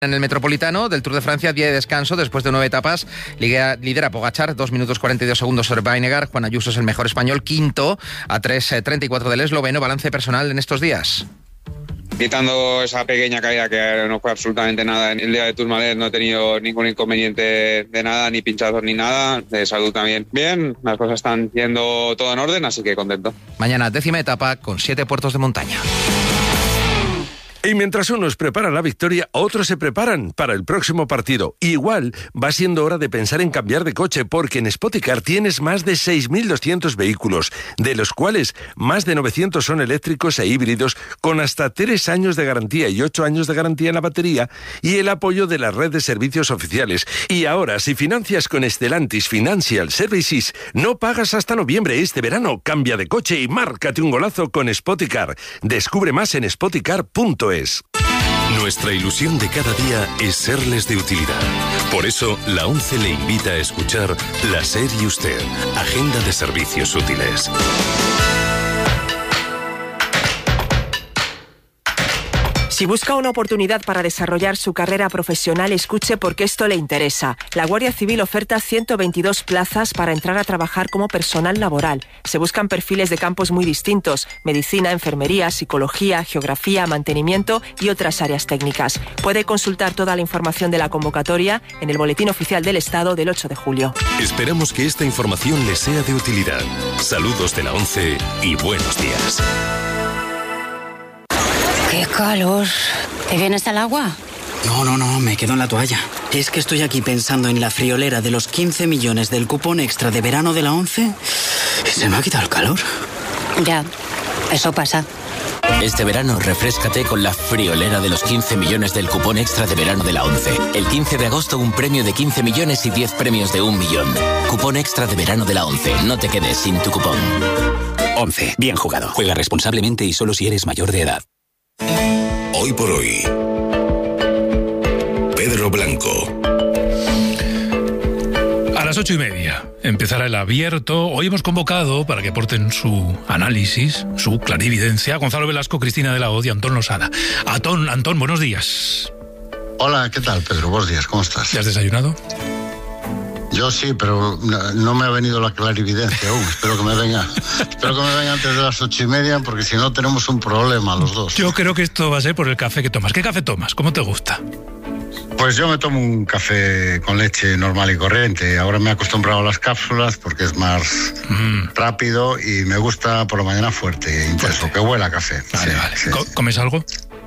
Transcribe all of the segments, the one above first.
En el Metropolitano del Tour de Francia, día de descanso después de 9 etapas, lidera Pogačar, 2 minutos 42 segundos sobre Vingegaard. Juan Ayuso es el mejor español, quinto a 3:34 del esloveno. Balance personal en estos días. Quitando esa pequeña caída que no fue absolutamente nada, en el día de Tourmalet no he tenido ningún inconveniente de nada, ni pinchazos ni nada, de salud también bien, las cosas están yendo todo en orden, así que contento. Mañana 10ª etapa con 7 puertos de montaña. Y mientras unos preparan la victoria, otros se preparan para el próximo partido. Igual va siendo hora de pensar en cambiar de coche, porque en Spoticar tienes más de 6.200 vehículos, de los cuales más de 900 son eléctricos e híbridos, con hasta 3 años de garantía y 8 años de garantía en la batería, y el apoyo de la red de servicios oficiales. Y ahora, si financias con Stellantis Financial Services, no pagas hasta noviembre. Este verano cambia de coche y márcate un golazo con Spoticar. Descubre más en spoticar.es. Nuestra ilusión de cada día es serles de utilidad. Por eso, la ONCE le invita a escuchar La SER y Usted, Agenda de Servicios Útiles. Si busca una oportunidad para desarrollar su carrera profesional, escuche porque esto le interesa. La Guardia Civil oferta 122 plazas para entrar a trabajar como personal laboral. Se buscan perfiles de campos muy distintos: medicina, enfermería, psicología, geografía, mantenimiento y otras áreas técnicas. Puede consultar toda la información de la convocatoria en el Boletín Oficial del Estado del 8 de julio. Esperamos que esta información le sea de utilidad. Saludos de la ONCE y buenos días. ¡Qué calor! ¿Te vienes al agua? No, me quedo en la toalla. Es que estoy aquí pensando en la friolera de los 15 millones del cupón extra de verano de la ONCE y se me ha quitado el calor. Ya, eso pasa. Este verano refréscate con la friolera de los 15 millones del cupón extra de verano de la ONCE. El 15 de agosto un premio de 15 millones y 10 premios de 1 millón. Cupón extra de verano de la ONCE. No te quedes sin tu cupón. ONCE. Bien jugado. Juega responsablemente y solo si eres mayor de edad. Hoy por hoy, Pedro Blanco. A las 8:30 empezará el abierto. Hoy hemos convocado para que aporten su análisis, su clarividencia, Gonzalo Velasco, Cristina de la Hoz y Antón Losada. Antón, buenos días. Hola, ¿qué tal, Pedro? Buenos días, ¿cómo estás? ¿Ya has desayunado? Yo sí, pero no me ha venido la clarividencia aún. Espero que me venga antes de las 8:30, porque si no tenemos un problema los dos. Yo creo que esto va a ser por el café que tomas. ¿Qué café tomas? ¿Cómo te gusta? Pues yo me tomo un café con leche normal y corriente. Ahora me he acostumbrado a las cápsulas porque es más rápido y me gusta por la mañana fuerte, intenso, que huela a café. Vale. Sí. ¿Comes algo?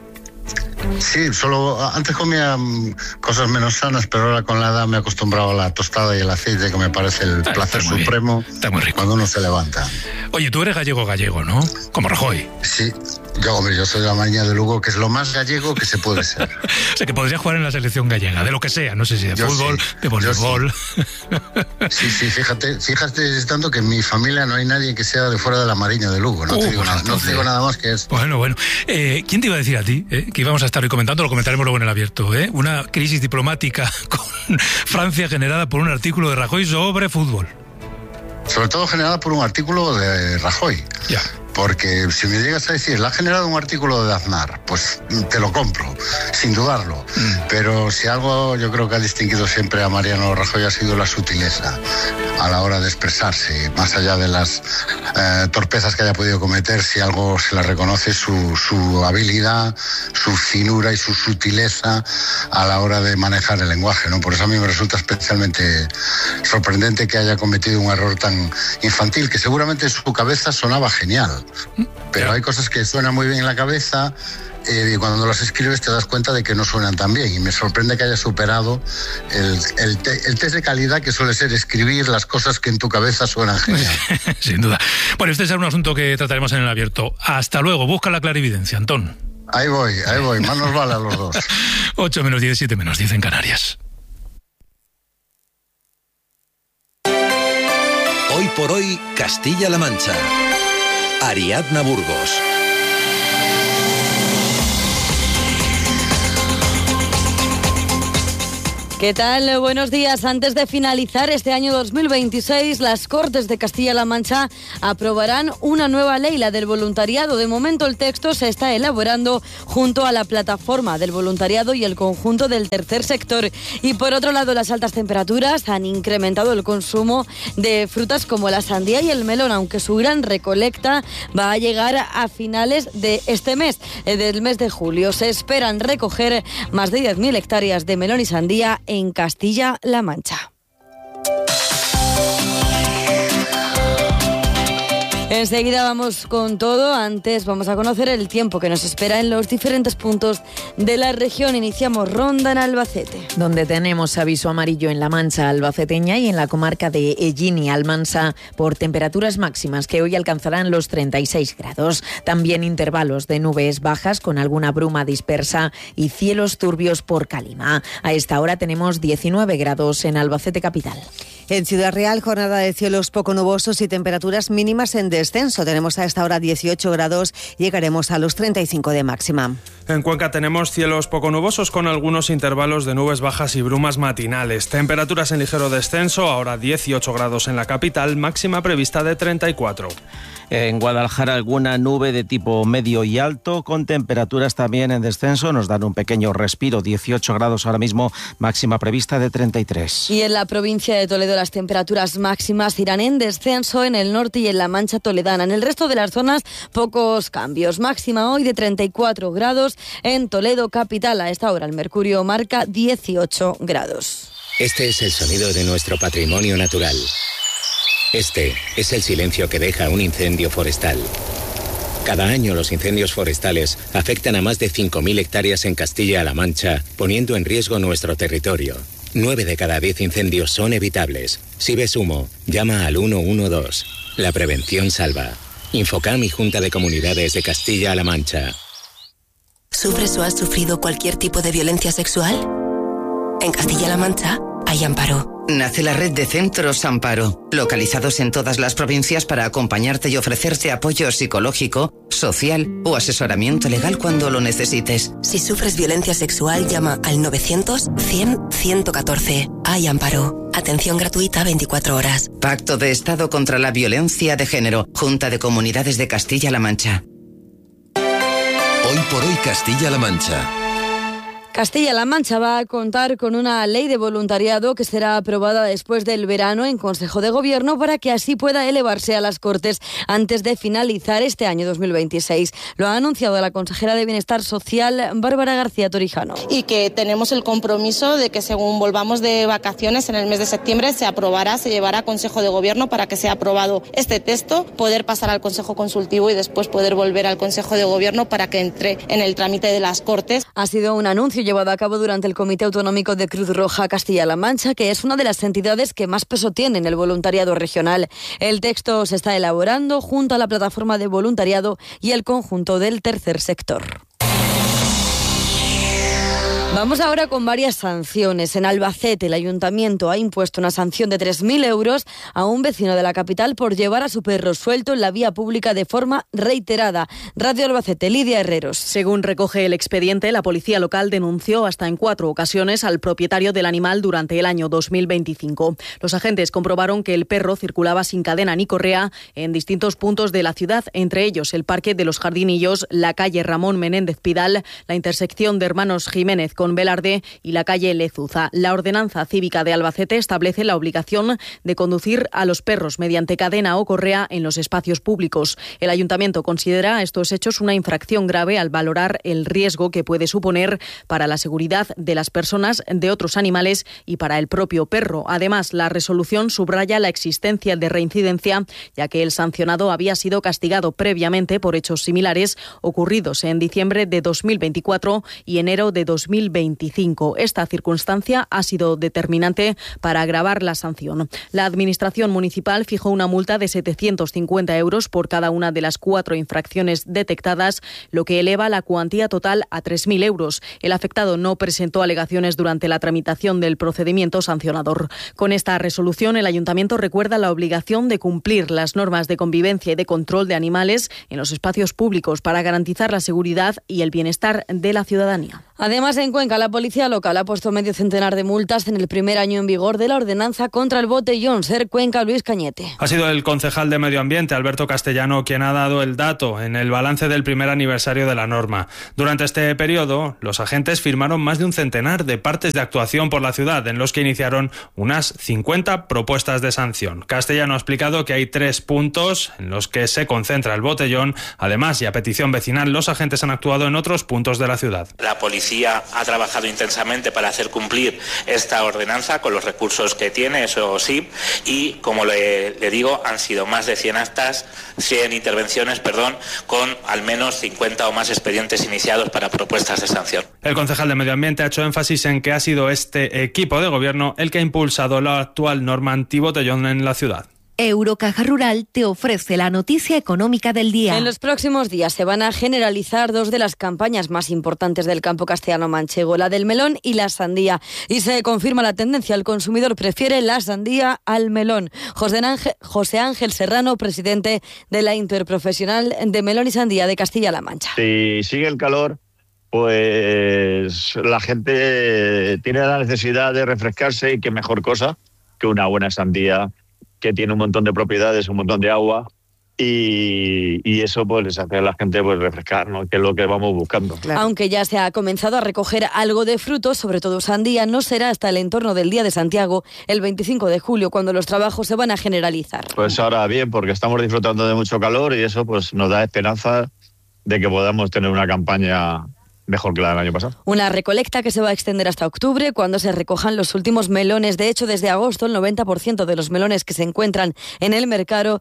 Sí, solo antes comía cosas menos sanas, pero ahora con la edad me he acostumbrado a la tostada y el aceite, que me parece el placer supremo. Está muy rico cuando uno se levanta. Oye, tú eres gallego, ¿no? Como Rajoy. Sí, yo soy de la Mariña de Lugo, que es lo más gallego que se puede ser. O sea, que podría jugar en la selección gallega, de lo que sea, no sé si de fútbol, de voleibol. Sí, fíjate tanto que en mi familia no hay nadie que sea de fuera de la Mariña de Lugo, no te digo nada más que eso. Bueno. ¿Quién te iba a decir a ti que íbamos a estar hoy comentando? Lo comentaremos luego en el abierto, una crisis diplomática con Francia generada por un artículo de Rajoy sobre fútbol. Sobre todo generada por un artículo de Rajoy. Ya. Porque si me llegas a decir, la ha generado un artículo de Aznar, pues te lo compro, sin dudarlo. Pero si algo yo creo que ha distinguido siempre a Mariano Rajoy ha sido la sutileza a la hora de expresarse, más allá de las torpezas que haya podido cometer. Si algo se le reconoce, su habilidad, su finura y su sutileza a la hora de manejar el lenguaje, ¿no? Por eso a mí me resulta especialmente sorprendente que haya cometido un error tan infantil, que seguramente en su cabeza sonaba genial. Pero hay cosas que suenan muy bien en la cabeza y cuando las escribes te das cuenta de que no suenan tan bien, y me sorprende que haya superado el test de calidad que suele ser escribir las cosas que en tu cabeza suenan genial. Sin duda. Bueno, este es un asunto que trataremos en el abierto. Hasta luego, busca la clarividencia, Antón. Ahí voy, más nos vale a los dos. 8 menos 10, 7 menos 10 en Canarias. Hoy por hoy, Castilla-La Mancha. Ariadna Burgos. ¿Qué tal? Buenos días. Antes de finalizar este año 2026, las Cortes de Castilla-La Mancha aprobarán una nueva ley, la del voluntariado. De momento el texto se está elaborando junto a la plataforma del voluntariado y el conjunto del tercer sector. Y por otro lado, las altas temperaturas han incrementado el consumo de frutas como la sandía y el melón, aunque su gran recolecta va a llegar a finales de este mes, del mes de julio. Se esperan recoger más de 10.000 hectáreas de melón y sandía en Castilla-La Mancha. Enseguida vamos con todo. Antes vamos a conocer el tiempo que nos espera en los diferentes puntos de la región. Iniciamos ronda en Albacete, donde tenemos aviso amarillo en la Mancha albaceteña y en la comarca de Ellín y Almansa por temperaturas máximas que hoy alcanzarán los 36 grados. También intervalos de nubes bajas con alguna bruma dispersa y cielos turbios por Calima. A esta hora tenemos 19 grados en Albacete capital. En Ciudad Real, jornada de cielos poco nubosos y temperaturas mínimas en descenso. Tenemos a esta hora 18 grados, llegaremos a los 35 de máxima. En Cuenca tenemos cielos poco nubosos con algunos intervalos de nubes bajas y brumas matinales. Temperaturas en ligero descenso, ahora 18 grados en la capital, máxima prevista de 34. En Guadalajara alguna nube de tipo medio y alto, con temperaturas también en descenso, nos dan un pequeño respiro, 18 grados ahora mismo, máxima prevista de 33. Y en la provincia de Toledo las temperaturas máximas irán en descenso en el norte y en la Mancha toledana. En el resto de las zonas pocos cambios, máxima hoy de 34 grados en Toledo capital. A esta hora el mercurio marca 18 grados. Este es el sonido de nuestro patrimonio natural. Este es el silencio que deja un incendio forestal. Cada año los incendios forestales afectan a más de 5.000 hectáreas en Castilla-La Mancha, poniendo en riesgo nuestro territorio. 9 de cada 10 incendios son evitables. Si ves humo, llama al 112. La prevención salva. Infocam y Junta de Comunidades de Castilla-La Mancha. ¿Sufres o has sufrido cualquier tipo de violencia sexual? En Castilla-La Mancha hay Amparo. Nace la red de centros Amparo, localizados en todas las provincias para acompañarte y ofrecerte apoyo psicológico, social o asesoramiento legal cuando lo necesites. Si sufres violencia sexual, llama al 900-100-114. Hay Amparo. Atención gratuita 24 horas. Pacto de Estado contra la Violencia de Género. Junta de Comunidades de Castilla-La Mancha. Hoy por hoy Castilla-La Mancha. Castilla-La Mancha va a contar con una ley de voluntariado que será aprobada después del verano en Consejo de Gobierno para que así pueda elevarse a las Cortes antes de finalizar este año 2026. Lo ha anunciado la consejera de Bienestar Social, Bárbara García Torijano. Y que tenemos el compromiso de que según volvamos de vacaciones en el mes de septiembre se llevará a Consejo de Gobierno para que sea aprobado este texto, poder pasar al Consejo Consultivo y después poder volver al Consejo de Gobierno para que entre en el trámite de las Cortes. Ha sido un anuncio llevado a cabo durante el Comité Autonómico de Cruz Roja Castilla-La Mancha, que es una de las entidades que más peso tiene en el voluntariado regional. El texto se está elaborando junto a la plataforma de voluntariado y el conjunto del tercer sector. Vamos ahora con varias sanciones. En Albacete, el ayuntamiento ha impuesto una sanción de 3.000 euros a un vecino de la capital por llevar a su perro suelto en la vía pública de forma reiterada. Radio Albacete, Lidia Herreros. Según recoge el expediente, la policía local denunció hasta en 4 ocasiones al propietario del animal durante el año 2025. Los agentes comprobaron que el perro circulaba sin cadena ni correa en distintos puntos de la ciudad, entre ellos el Parque de los Jardinillos, la calle Ramón Menéndez Pidal, la intersección de Hermanos Jiménez con Velarde y la calle Lezuza. La ordenanza cívica de Albacete establece la obligación de conducir a los perros mediante cadena o correa en los espacios públicos. El ayuntamiento considera estos hechos una infracción grave al valorar el riesgo que puede suponer para la seguridad de las personas, de otros animales y para el propio perro. Además, la resolución subraya la existencia de reincidencia, ya que el sancionado había sido castigado previamente por hechos similares ocurridos en diciembre de 2024 y enero de 2025. Esta circunstancia ha sido determinante para agravar la sanción. La Administración Municipal fijó una multa de 750 euros por cada una de las 4 infracciones detectadas, lo que eleva la cuantía total a 3.000 euros. El afectado no presentó alegaciones durante la tramitación del procedimiento sancionador. Con esta resolución, el Ayuntamiento recuerda la obligación de cumplir las normas de convivencia y de control de animales en los espacios públicos para garantizar la seguridad y el bienestar de la ciudadanía. Además, se encuentra Cuenca, la policía local ha puesto medio centenar de multas en el primer año en vigor de la ordenanza contra el botellón. Ser Cuenca, Luis Cañete. Ha sido el concejal de Medio Ambiente, Alberto Castellano, quien ha dado el dato en el balance del primer aniversario de la norma. Durante este periodo, los agentes firmaron más de un centenar de partes de actuación por la ciudad, en los que iniciaron unas 50 propuestas de sanción. Castellano ha explicado que hay 3 puntos en los que se concentra el botellón. Además, y a petición vecinal, los agentes han actuado en otros puntos de la ciudad. La policía ha trabajado intensamente para hacer cumplir esta ordenanza con los recursos que tiene, eso sí, y como le digo, han sido más de 100 intervenciones, con al menos 50 o más expedientes iniciados para propuestas de sanción. El concejal de Medio Ambiente ha hecho énfasis en que ha sido este equipo de gobierno el que ha impulsado la actual norma antibotellón en la ciudad. Eurocaja Rural te ofrece la noticia económica del día. En los próximos días se van a generalizar 2 de las campañas más importantes del campo castellano-manchego, la del melón y la sandía. Y se confirma la tendencia, el consumidor prefiere la sandía al melón. José Ángel Serrano, presidente de la Interprofesional de Melón y Sandía de Castilla-La Mancha. Si sigue el calor, pues la gente tiene la necesidad de refrescarse, y qué mejor cosa que una buena sandía que tiene un montón de propiedades, un montón de agua, y eso pues les hace a la gente pues refrescar, ¿no? Que es lo que vamos buscando. Claro. Aunque ya se ha comenzado a recoger algo de frutos, sobre todo sandía, no será hasta el entorno del Día de Santiago, el 25 de julio, cuando los trabajos se van a generalizar. Pues ahora bien, porque estamos disfrutando de mucho calor y eso pues nos da esperanza de que podamos tener una campaña mejor que la del año pasado. Una recolecta que se va a extender hasta octubre, cuando se recojan los últimos melones. De hecho, desde agosto, el 90% de los melones que se encuentran en el mercado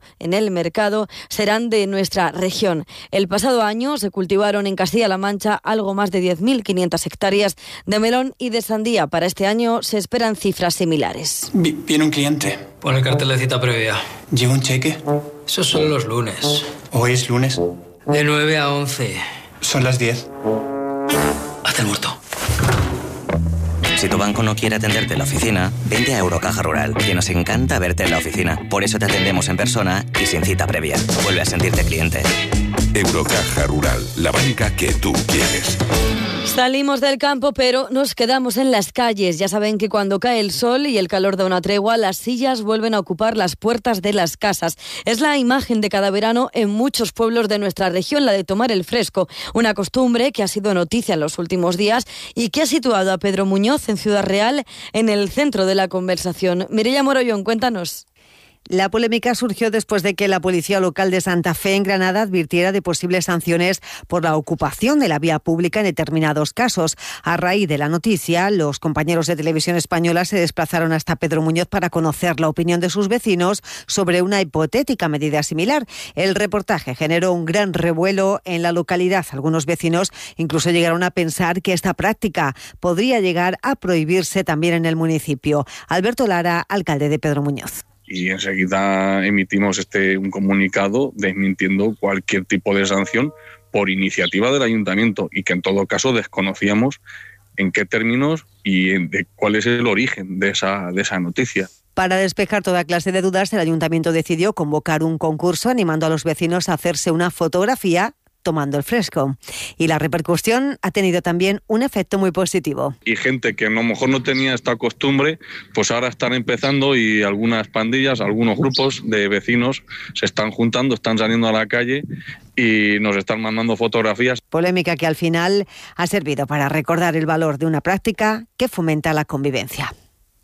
serán de nuestra región. El pasado año se cultivaron en Castilla-La Mancha algo más de 10.500 hectáreas de melón y de sandía. Para este año se esperan cifras similares. Viene un cliente. Pon el cartel de cita previa. ¿Lleva un cheque? Esos son los lunes. ¿Hoy es lunes? De 9 a 11. Son las 10. Hazte el muerto. Si tu banco no quiere atenderte en la oficina, vente a Eurocaja Rural, que nos encanta verte en la oficina. Por eso te atendemos en persona y sin cita previa. Vuelve a sentirte cliente. Eurocaja Rural, la banca que tú quieres. Salimos del campo, pero nos quedamos en las calles. Ya saben que cuando cae el sol y el calor da una tregua, las sillas vuelven a ocupar las puertas de las casas. Es la imagen de cada verano en muchos pueblos de nuestra región, la de tomar el fresco. Una costumbre que ha sido noticia en los últimos días y que ha situado a Pedro Muñoz en Ciudad Real en el centro de la conversación. Mireia Morollón, cuéntanos. La polémica surgió después de que la policía local de Santa Fe, en Granada, advirtiera de posibles sanciones por la ocupación de la vía pública en determinados casos. A raíz de la noticia, los compañeros de Televisión Española se desplazaron hasta Pedro Muñoz para conocer la opinión de sus vecinos sobre una hipotética medida similar. El reportaje generó un gran revuelo en la localidad. Algunos vecinos incluso llegaron a pensar que esta práctica podría llegar a prohibirse también en el municipio. Alberto Lara, alcalde de Pedro Muñoz. Y enseguida emitimos un comunicado desmintiendo cualquier tipo de sanción por iniciativa del ayuntamiento, y que en todo caso desconocíamos en qué términos y de cuál es el origen de esa noticia. Para despejar toda clase de dudas, el ayuntamiento decidió convocar un concurso animando a los vecinos a hacerse una fotografía tomando el fresco. Y la repercusión ha tenido también un efecto muy positivo. Y gente que a lo mejor no tenía esta costumbre, pues ahora están empezando, y algunas pandillas, algunos grupos de vecinos se están juntando, están saliendo a la calle y nos están mandando fotografías. Polémica que al final ha servido para recordar el valor de una práctica que fomenta la convivencia.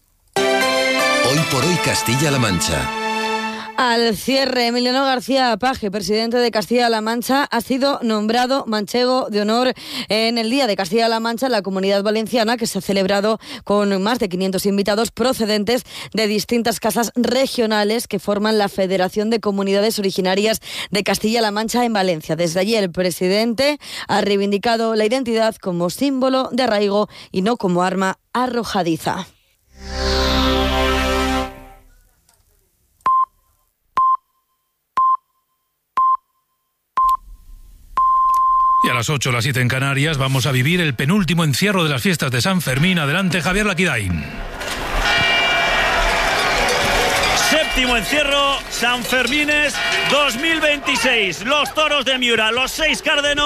Hoy por hoy Castilla-La Mancha. Al cierre, Emiliano García Paje, presidente de Castilla-La Mancha, ha sido nombrado manchego de honor en el Día de Castilla-La Mancha en la Comunidad Valenciana, que se ha celebrado con más de 500 invitados procedentes de distintas casas regionales que forman la Federación de Comunidades Originarias de Castilla-La Mancha en Valencia. Desde allí el presidente ha reivindicado la identidad como símbolo de arraigo y no como arma arrojadiza. Y a las 8, las 7 en Canarias, vamos a vivir el penúltimo encierro de las fiestas de San Fermín. Adelante, Javier Laquidain. Séptimo encierro, San Fermines 2026. Los toros de Miura, los 6 cárdenos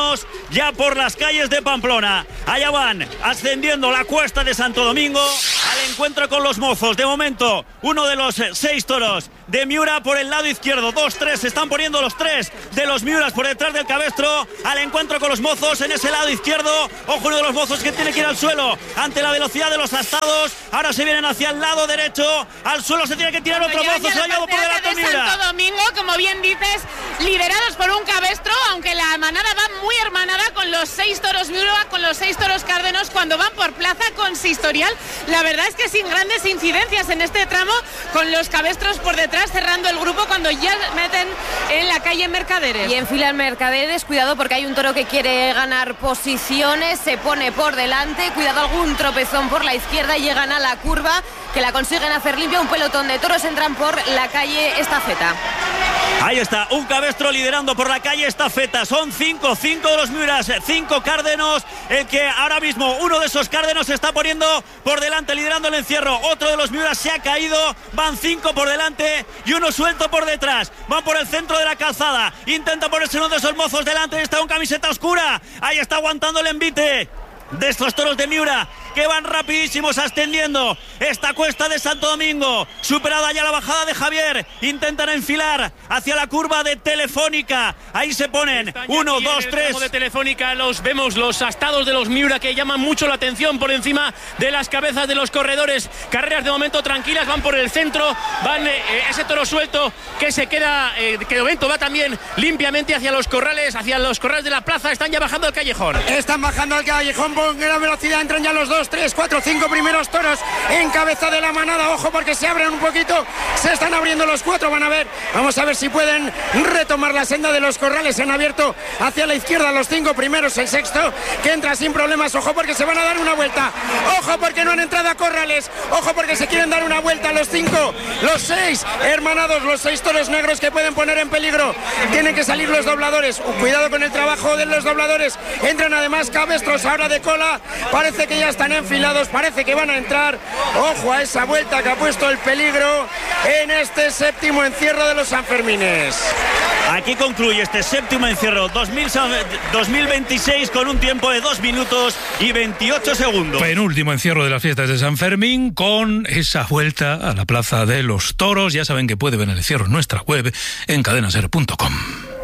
ya por las calles de Pamplona. Allá van, ascendiendo la cuesta de Santo Domingo al encuentro con los mozos. De momento, uno de los 6 toros de Miura por el lado izquierdo. 2-3, se están poniendo los 3 de los Miuras por detrás del cabestro al encuentro con los mozos en ese lado izquierdo. Ojo, uno de los mozos que tiene que ir al suelo ante la velocidad de los astados. Ahora se vienen hacia el lado derecho. Al suelo se tiene que tirar otro mozo. Se ha llevado por delante Miura. Santo Domingo, como bien dices, liderados por un cabestro, aunque la manada va muy hermanada con los 6 toros Miura, con los 6 toros Cárdenos, cuando van por plaza consistorial. La verdad es que sin grandes incidencias en este tramo, con los cabestros por detrás cerrando el grupo cuando ya meten en la calle Mercaderes. Y enfilan Mercaderes, cuidado porque hay un toro que quiere ganar posiciones, se pone por delante, cuidado algún tropezón por la izquierda y llegan a la curva que la consiguen hacer limpia. Un pelotón de toros entran por la calle Estafeta. Ahí está, un cabestro liderando por la calle Estafeta. Son 5 de los Miuras, 5 Cárdenos. El que ahora mismo uno de esos Cárdenos se está poniendo por delante, liderando el encierro. Otro de los Miuras se ha caído. Van 5 por delante y uno suelto por detrás. Van por el centro de la calzada. Intenta ponerse uno de esos mozos delante. Está con camiseta oscura. Ahí está aguantando el envite de estos toros de Miura, que van rapidísimos ascendiendo esta cuesta de Santo Domingo. Superada ya la bajada de Javier, intentan enfilar hacia la curva de Telefónica. Ahí se ponen 1, 2, 3 de Telefónica. Vemos los astados de los Miura que llaman mucho la atención por encima de las cabezas de los corredores. Carreras de momento tranquilas, van por el centro, van ese toro suelto que se queda, que de momento va también limpiamente hacia los corrales de la plaza. Están ya bajando al callejón. Están bajando al callejón con gran velocidad, entran ya los 2, 3, 4, 5 primeros toros en cabeza de la manada. Ojo porque se abren un poquito, se están abriendo los 4, van a ver, vamos a ver si pueden retomar la senda de los corrales. Se han abierto hacia la izquierda los 5 primeros, el sexto que entra sin problemas. Ojo porque se van a dar una vuelta, ojo porque no han entrado a corrales, ojo porque se quieren dar una vuelta los 5, los 6 hermanados, los 6 toros negros que pueden poner en peligro. Tienen que salir los dobladores, cuidado con el trabajo de los dobladores. Entran además cabestros ahora de cola, parece que ya están enfilados, parece que van a entrar. Ojo a esa vuelta que ha puesto el peligro en este séptimo encierro de los Sanfermines. Aquí concluye este séptimo encierro 2026 con un tiempo de 2 minutos y 28 segundos. Penúltimo encierro de las fiestas de San Fermín con esa vuelta a la Plaza de los Toros. Ya saben que puede ver el encierro en nuestra web en cadenaser.com.